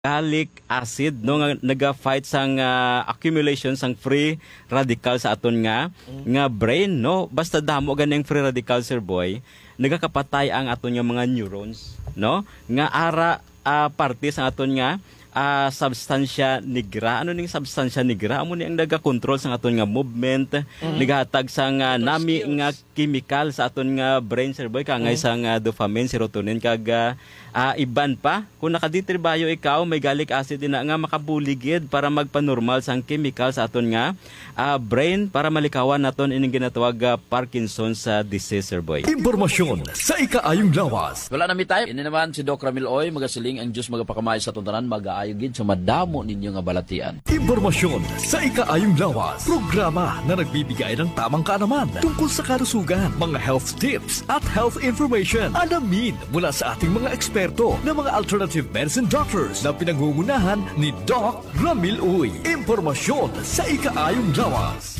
Gallic acid no nga naga-fight sang accumulation sang free radical sa aton nga brain no basta damo ganing free radical sir boy nagakapatay ang aton nga mga neurons no nga ara parte sa aton nga substansya nigra. Ano ning substansya nigra? Amo ni ang naga-control sa aton nga movement, nagahatag sa nga nami nga chemical sa aton nga brain sir boy kangay sa nga dopamine, serotonin kag iban pa. Kung nakaditribayo ikaw may gallic acid na nga makabuligid para magpanormal sang chemical sa aton nga brain para malikawan naton ining ginatawag Parkinson's disease sir boy. Impormasyon sa ikaayong lawas. Wala na mi tayo. Ini naman si Doc Ramil Oy, magasiling ang Diyos magapakamay sa tuntanan, mag-aayogin sa madamo ninyo nga balatian. Impormasyon sa ikaayong lawas. Programa na nagbibigay ng tamang kaalaman tungkol sa kalusugan, mga health tips at health information. Alamin mula sa ating mga eksperto na mga alternative medicine doctors na pinangungunahan ni Doc Ramil Oy. Impormasyon sa ikaayong lawas.